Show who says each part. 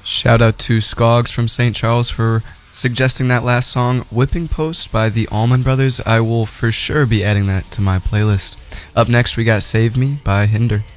Speaker 1: Shout out to Skogs from St. Charles for suggesting that last song, Whipping Post by the Allman Brothers. I will for sure be adding that to my playlist. Up next, we got Save Me by Hinder.